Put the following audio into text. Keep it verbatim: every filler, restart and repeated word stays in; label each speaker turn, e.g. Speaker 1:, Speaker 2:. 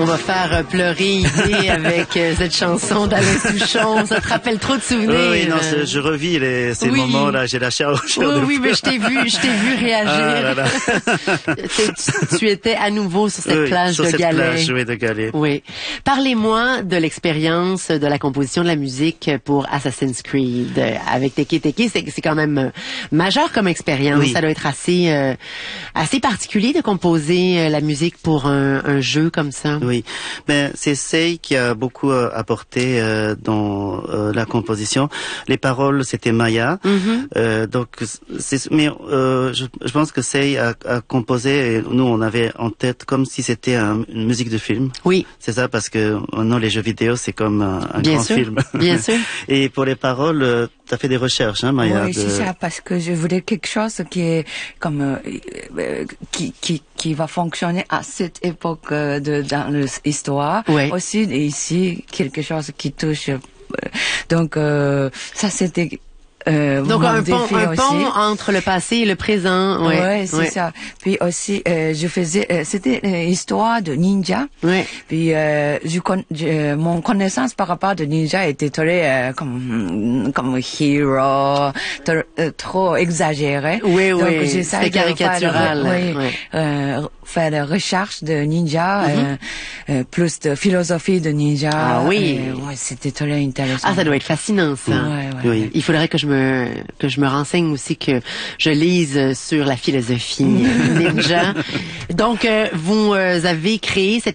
Speaker 1: On va faire pleurer Idée avec cette chanson d'Alain Souchon. Ça te rappelle trop de souvenirs.
Speaker 2: Oui, oui non, je revis les, ces oui. moments-là. J'ai la chair au chair.
Speaker 1: Oui, oui, mais je t'ai vu, je t'ai vu réagir. Ah, là, là. tu, tu étais à nouveau sur cette
Speaker 2: oui,
Speaker 1: plage
Speaker 2: sur
Speaker 1: de
Speaker 2: cette
Speaker 1: Galets.
Speaker 2: Plage, oui, de Galets.
Speaker 1: Oui. Parlez-moi de l'expérience de la composition de la musique pour Assassin's Creed avec Teke Teke. C'est, c'est quand même majeur comme expérience. Oui. Ça doit être assez, euh, assez particulier de composer la musique pour un, un jeu comme ça.
Speaker 2: Oui, mais c'est Sei qui a beaucoup euh, apporté euh, dans euh, la composition. Les paroles, c'était Maya. Mm-hmm. euh, donc, c'est, mais euh, je, je pense que Sei a, a composé. Et nous, on avait en tête comme si c'était un, une musique de film.
Speaker 1: Oui,
Speaker 2: c'est ça, parce que non, les jeux vidéo, c'est comme un, un
Speaker 1: bien
Speaker 2: grand
Speaker 1: sûr,
Speaker 2: film.
Speaker 1: Bien sûr.
Speaker 2: Et pour les paroles, euh, tu as fait des recherches, hein, Maya.
Speaker 3: Oui,
Speaker 2: de...
Speaker 3: c'est ça, parce que je voulais quelque chose qui est comme euh, euh, qui qui qui va fonctionner à cette époque euh, de dans l'histoire.
Speaker 1: Oui.
Speaker 3: Aussi ici quelque chose qui touche. Euh, donc euh, ça c'était. Euh,
Speaker 1: Donc un pont, un
Speaker 3: aussi.
Speaker 1: pont entre le passé et le présent. Ouais,
Speaker 3: ouais c'est ouais. ça. Puis aussi, euh, je faisais, euh, c'était l'histoire de ninja.
Speaker 1: Ouais.
Speaker 3: Puis euh, je, con, je, mon connaissance par rapport de ninja était très euh, comme comme hero, trop, euh, trop exagéré.
Speaker 1: Oui,
Speaker 3: donc,
Speaker 1: oui. C'était caricatural.
Speaker 3: Faire, oui,
Speaker 1: ouais.
Speaker 3: euh, faire des recherches de ninja, mm-hmm. euh, euh, plus de philosophie de ninja.
Speaker 1: Ah oui.
Speaker 3: Euh, ouais, c'était très intéressant.
Speaker 1: Ah, ça doit être fascinant, ça.
Speaker 3: Ouais, ouais,
Speaker 1: oui.
Speaker 3: Ouais.
Speaker 1: Il faudrait que je me que je me renseigne aussi, que je lise sur la philosophie ninja. Donc, euh, vous euh, avez créé cette